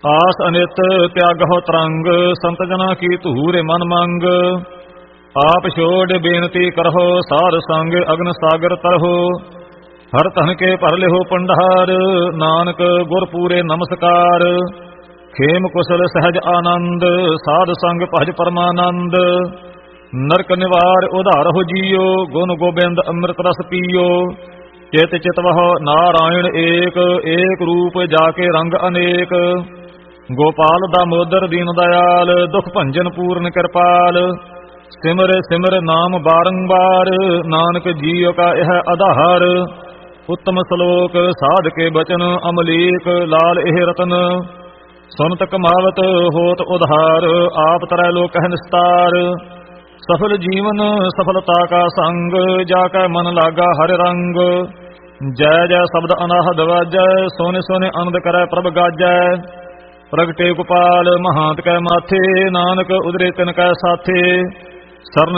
ਆਸ ਅਨਿਤ ਤਿਆਗਹੁ ਤਰੰਗ, ਸੰਤ ਜਨਾ ਕੀ ਧੂਰੇ ਮਨ ਮੰਗ। ਆਪ ਛੋੜ ਬੇਨਤੀ ਕਰਹੁ, ਸਾਧ ਸੰਗ ਅਗਨ ਸਾਗਰ ਤਰਹੁ। ਹਰ ਧਨ ਕੇ ਭਰ ਲਿਹੁ ਭੰਡਾਰ, ਨਾਨਕ ਗੁਰ ਪੂਰੇ ਨਮਸਕਾਰ। ਖੇਮ ਕੁਸਲ ਸਹਿਜ ਆਨੰਦ, ਸਾਧ ਸੰਗ ਭਜ ਪਰਮਾਨੰਦ। ਨਰਕ ਨਿਵਾਰ ਉਧਾਰਹੁ ਜੀਓ, ਗੁਣ ਗੋਬਿੰਦ ਅੰਮ੍ਰਿਤ ਰਸ ਪੀਓ। ਚਿਤ ਚਿਤਵਹੁ ਨਾਰਾਇਣ ਏਕ, ਏਕ ਰੂਪ ਜਾ ਕੇ ਰੰਗ ਅਨੇਕ। ਗੋਪਾਲ ਦਾਮੋਦਰ ਦੀਨ ਦਇਆਲ, ਦੁਖ ਭੰਜਨ ਪੂਰਨ ਕਿਰਪਾਲ। ਸਿਮਰ ਸਿਮਰ ਨਾਮ ਬਾਰੰਬਾਰ, ਨਾਨਕ ਜੀਉ ਕਾ ਇਹ ਆਧਾਰ। ਉੱਤਮ ਸਲੋਕ ਸਾਧ ਕੇ ਬਚਨ, ਅਮਲੀਕ ਲਾਲ ਇਹ ਰਤਨ। ਸੁਨਤ ਕਮਾਵਤ ਹੋਤ ਉਧਾਰ, ਆਪ ਤਰੈ ਲੋਕ ਕਹਿ ਨਿਸਤਾਰ। ਸਫਲ ਜੀਵਨ ਸਫਲਤਾ ਕਾ ਸੰਗ, ਜਾ ਕੈ ਮਨ ਲਾਗਾ ਹਰਿ ਰੰਗ। ਜੈ ਜੈ ਸ਼ਬਦ ਅਨਾਹਦ ਵਾਜੈ, ਸੋਨੇ ਸੋਨੇ ਆਨੰਦ ਕਰੈ ਪ੍ਰਭ ਗਾਜੈ। ਪ੍ਰਗਟੇ ਗੋਪਾਲ ਮਹਾਂਤ ਕੈ ਮਾਥੇ, ਨਾਨਕ ਉਦਰੇ ਤਿਨ ਕੈ ਸਾਥੇ। ਸਰਨ